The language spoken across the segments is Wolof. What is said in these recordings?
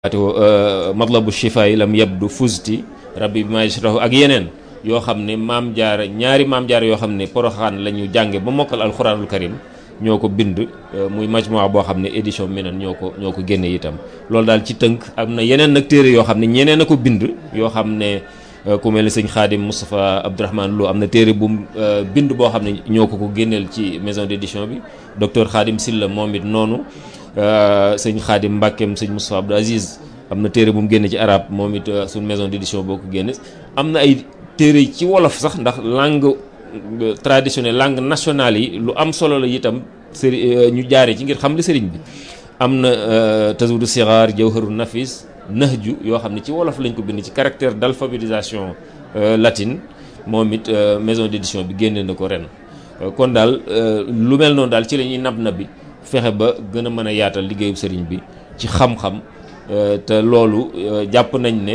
matlabu shifaay lam yabdu fusti rabbi bi ma yashrahu ak yeneen yoo xam ne maam jaara ñaari maam jaara yoo xam ne poroxaan la ñu jànge ba mokkal alxuraanul karim ñoo ko bind muy majmua boo xam ne édition Minan ñoo ko génne itam loolu daal ci tënk. am na yeneen nag téere yoo xam ne ñeneen a ko bind yoo xam ne ku mel ni sëñ Xaadim Moustapha Abdourahmane Lo am na téere bu bind boo xam ne ñoo ko génneel ci maison d'édition bi docteur Xaadim Silla moom it noonu sëñ Xaadim Mbàkkeem sëñ Moustapha Abdou Aziz am na téere bu mu génne ci arab moom it suñ maison d'édition boo ko génne. am na ay téere ci wolof sax ndax langue traditionnelle langue nationale yi lu am solo la itam ñu jaaree ci ngir xam li sëriñ bi. am na Tazawudu Sixaar Jawharu Nafis Nahju yoo xam ne ci wolof lañ ko bind ci caractère d'alphabétisation latine moom it maison d'édition bi génne na ko ren. kon daal lu mel noonu daal ci la ñuy nab bi fexe ba gën a mën a yaatal liggéeyu sëriñ bi ci xam-xam te loolu jàpp nañ ne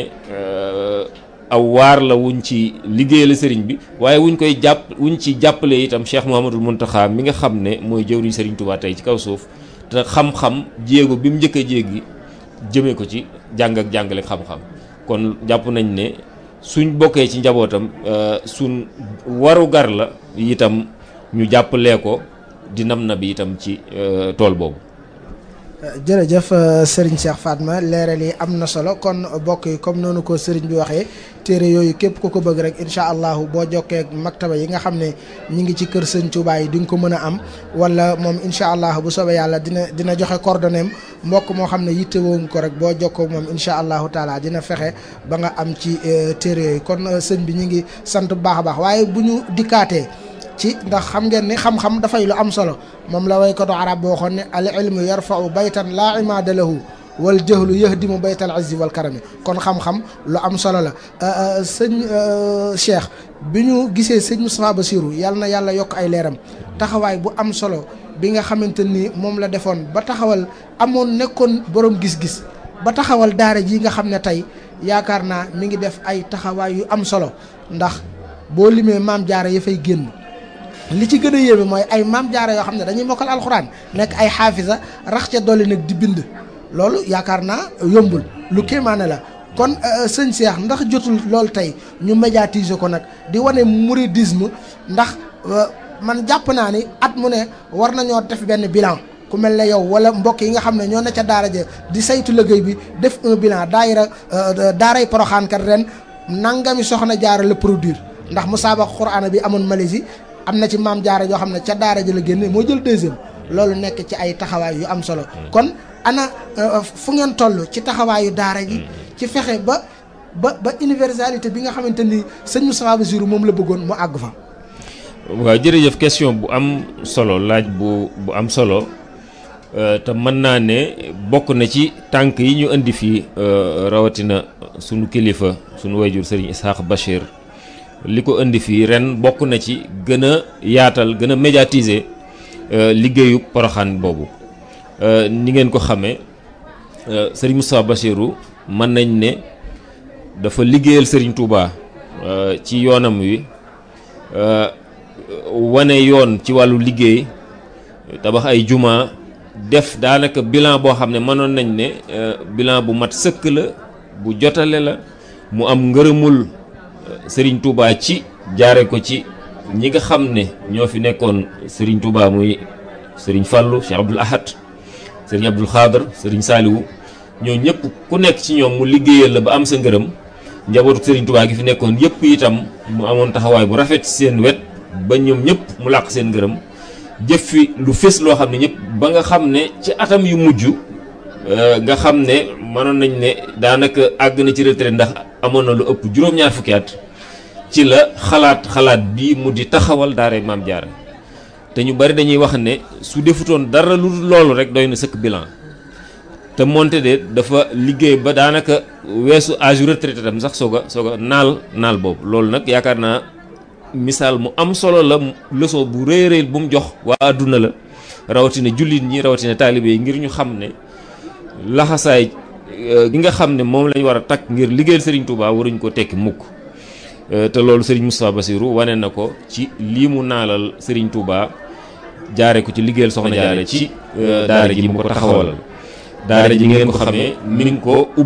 aw waar la wuñ ci liggéeyal sëriñ bi waaye wuñ ci jàppale itam Cheikh Mouhamadoul Mountakha mi nga xam ne mooy jëwriñ sëriñ Touba tey ci kaw suuf te xam-xam jéego bi mu njëkk a jéggi jëmee ko ci jàng ak jàngale xam-xam kon jàpp nañ ne suñ bokkee ci njabootam suñ waru gar la itam ñu jàppalee ko di nam na bi itam ci tool boobu. jërëjëf Serigne Cheikh Fatma leeral yi am na solo kon bokk yi comme noonu ko Serigne bi waxee téere yooyu képp ku ko bëgg rek incha allahu boo jokkee ak maktaba yi nga xam ne ñi ngi ci kër Sëñ Touba yi di nga ko mën a am wala moom incha allah bu soobee yàlla dina joxe coordonnées mbokk moo xam ne yittewoo nga ko rek boo jokkoo moom incha allahu taala dina fexe ba nga am ci téere yooyu kon sëñ bi ñu ngi sant bu baax a baax waaye bu ñu dikkaatee. ci ndax xam ngeen ni xam-xam dafay lu am solo moom la waykatu arab boo waxoon ne al ilmu yarfa'u baytan laa imaada lahu wal jahlu yahdimu baytal izzi wal karami kon xam-xam lu am solo la sëñ Cheikh bi ñu gisee sëñ Moustapha Bassirou yàlla na yàlla yokk ay leeram taxawaay bu am solo bi nga xamante ni moom la defoon ba taxawal amoon nekkoon borom gis-gis ba taxawal daara ji nga xam ne tey yaakaar naa mi ngi def ay taxawaay yu am solo ndax boo limee maam jaara ya fay génn li ci gën a yéeme mooy ay maam jaara yoo xam ne dañuy mokkal alxuraan nekk ay xaafisa rax ca dolli nag di bind loolu yaakaar naa yombul lu kéemaane la kon sëñ Cheikh ndax jotul loolu tey ñu médiatiser ko nag di wane mouridisme ndax man jàpp naa ni at mu ne war nañoo def benn bilan ku mel ne yow wala mbokk yi nga xam ne ñoo ne ca daara ja di saytu liggéey bi def un bilan daaray Poroxaan kat ren nangami soxna jaara la produire ndax musaabaqa Qur'aan bi amoon Malaisie am na ci maam jaara yoo xam ne ca daara ji la génne moo jël deuxième loolu nekk ci ay taxawaay yu am solo kon ana fu ngeen toll ci taxawaayu daara ji ci fexe ba universalité bi nga xamante ni sëñ Moustapha Bassirou moom la bëggoon mu àgg fa. waaw jërëjëf question bu am solo laaj bu am solo te mën naa ne bokk na ci tànk yi ñu indi fii rawatina sunu kilifa sunu wayjur Serigne Ishaq Bachir. li ko indi fii ren bokk na ci gën a yaatal gën a médiatiser liggéeyu Poroxaan boobu ni ngeen ko xamee Serigne Moustapha Bassirou mën nañ ne dafa liggéeyal Serigne Touba ci yoonam wi wane yoon ci wàllu liggéey tabax ay juma def daanaka bilan boo xam ne mënoon nañ ne bilan bu mat sëkk la bu jotale la mu am ngërëmul Serigne Touba ci jaare ko ci ñi nga xam ne ñoo fi nekkoon Serigne Touba muy Serigne Fallou Cheikh Abdoul Ahad Serigne Abdoul Khadr Serigne Saliou ñoo ñëpp ku nekk ci ñoom mu liggéeyal la ba am sa ngërëm njabootu Serigne Touba gi fi nekkoon yëpp itam mu amoon taxawaay bu rafet ci seen wet ba ñoom ñëpp mu làq seen ngërëm jëf fi lu fés loo xam ne ñëpp ba nga xam ne ci atam yu mujj nga xam ne mënoon nañ ne daanaka àgg na ci retraite ndax amoon na lu ëpp juróom-ñaar fukki at ci la xalaat bii mu di taxawal daara Maam Jaara te ñu bari dañuy wax ne su defutoon dara lu loolu rek doy na sëkk bilan te moonte de dafa liggéey ba daanaka weesu âge retraité tam sax soog a naal boobu loolu nag yaakaar naa misaal mu am solo la leçon bu rëy rëy bu mu jox waa adduna la rawatina jullit ñi rawatina taalibe yi ngir ñu xam ne laxasaay gi nga xam ne moom lañ war a takk ngir liggéeyal Serigne Touba waruñ ko tekki mukk te loolu Serigne Moustapha Bassirou wane na ko ci lii mu naalal Serigne Touba jaare ko ci liggéeyal soxna jaare ci daara ji mu ko taxawalal daara ji ngeen ko xamee mi ngi ko